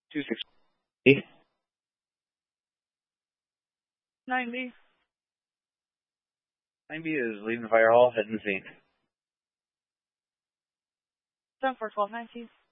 26. 90. 90 is leaving the fire hall, heading scene. 741219.